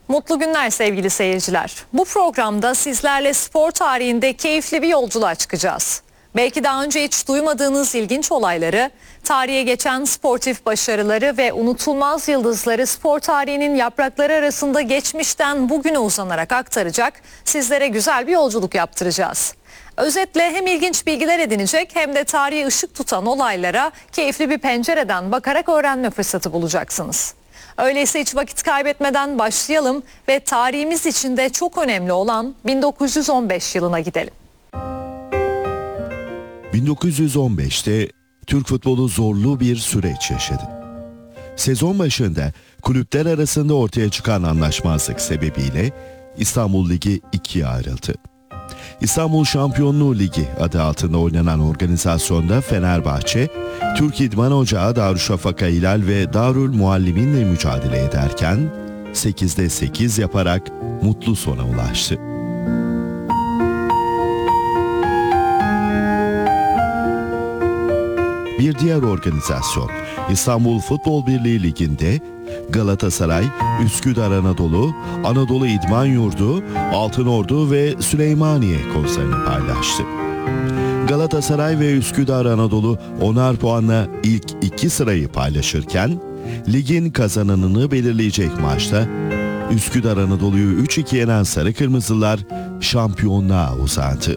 Mutlu günler sevgili seyirciler. Bu programda sizlerle spor tarihinde keyifli bir yolculuğa çıkacağız. Belki daha önce hiç duymadığınız ilginç olayları, tarihe geçen sportif başarıları ve unutulmaz yıldızları spor tarihinin yaprakları arasında geçmişten bugüne uzanarak aktaracak, sizlere güzel bir yolculuk yaptıracağız. Özetle hem ilginç bilgiler edinecek hem de tarihe ışık tutan olaylara keyifli bir pencereden bakarak öğrenme fırsatı bulacaksınız. Öyleyse hiç vakit kaybetmeden başlayalım ve tarihimiz içinde çok önemli olan 1915 yılına gidelim. 1915'te Türk futbolu zorlu bir süreç yaşadı. Sezon başında kulüpler arasında ortaya çıkan anlaşmazlık sebebiyle İstanbul Ligi ikiye ayrıldı. İstanbul Şampiyonluğu Ligi adı altında oynanan organizasyonda Fenerbahçe, Türk İdman Ocağı Darüşşafaka Hilal ve Darül Muallimin'le mücadele ederken 8'de 8 yaparak mutlu sona ulaştı. Bir diğer organizasyon İstanbul Futbol Birliği Ligi'nde Galatasaray, Üsküdar Anadolu, Anadolu İdman Yurdu, Altınordu ve Süleymaniye kozlarını paylaştı. Galatasaray ve Üsküdar Anadolu 10'ar puanla ilk iki sırayı paylaşırken, ligin kazananını belirleyecek maçta Üsküdar Anadolu'yu 3-2 yenen Sarı Kırmızılar şampiyonluğa uzandı.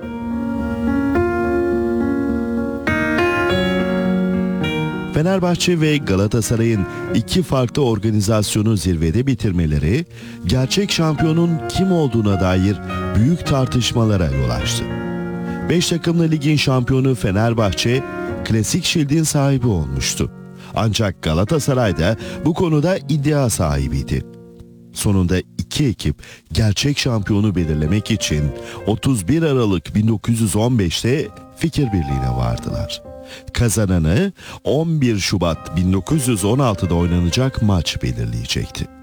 Fenerbahçe ve Galatasaray'ın iki farklı organizasyonu zirvede bitirmeleri, gerçek şampiyonun kim olduğuna dair büyük tartışmalara yol açtı. 5 takımlı ligin şampiyonu Fenerbahçe, Klasik Şild'in sahibi olmuştu. Ancak Galatasaray da bu konuda iddia sahibiydi. Sonunda iki ekip gerçek şampiyonu belirlemek için 31 Aralık 1915'te fikir birliğine vardılar. Kazananı 11 Şubat 1916'da oynanacak maç belirleyecekti.